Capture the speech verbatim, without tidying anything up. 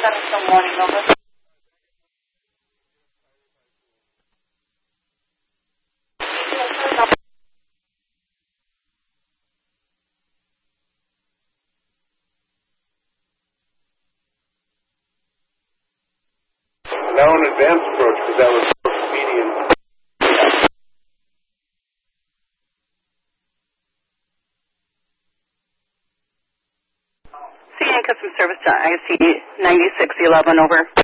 Sunnyvale morning, over. Now an advanced approach, because that was more expedient. C N Customer Service to I C ninety-six eleven, over.